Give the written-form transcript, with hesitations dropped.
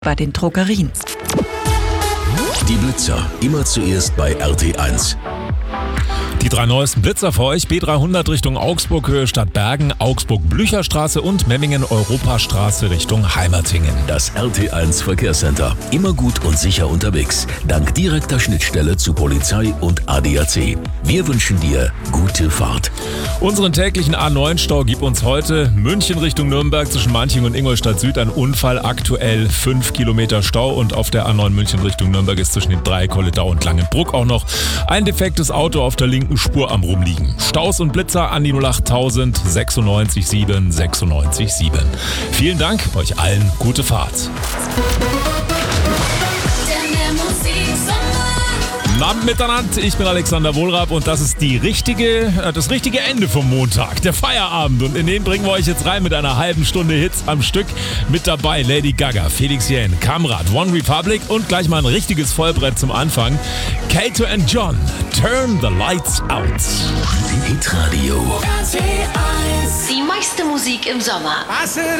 bei den Drogerien. Die Blitzer, immer zuerst bei RT1. Die 3 neuesten Blitzer für euch: B300 Richtung Augsburg, Höhe Stadtbergen, Augsburg-Blücherstraße und Memmingen-Europastraße Richtung Heimertingen. Das RT1 Verkehrscenter. Immer gut und sicher unterwegs. Dank direkter Schnittstelle zu Polizei und ADAC. Wir wünschen dir gute Fahrt. Unseren täglichen A9-Stau gibt uns heute München Richtung Nürnberg zwischen Manching und Ingolstadt Süd ein Unfall. Aktuell 5 Kilometer Stau, und auf der A9 München Richtung Nürnberg ist zwischen den Dreieck-Holledau und Langenbruck auch noch ein defektes Auto auf der linken Spur am Rumliegen. Staus und Blitzer an die 08000 96 7 96 7. Vielen Dank, euch allen gute Fahrt. Guten Abend miteinander, ich bin Alexander Wohlrab und das ist das richtige Ende vom Montag, der Feierabend. Und in den bringen wir euch jetzt rein mit einer halben Stunde Hits am Stück. Mit dabei Lady Gaga, Felix Jähn, Kamrat, One Republic und gleich mal ein richtiges Vollbrett zum Anfang. Kato and John, Turn the Lights Out. Hitradio. Die meiste Musik im Sommer.